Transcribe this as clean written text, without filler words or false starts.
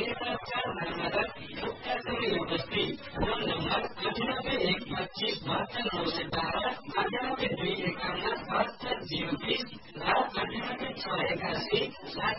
Narmada मुक्तापुरी बस्ती phone number 981252 9821 72 020 र 98 681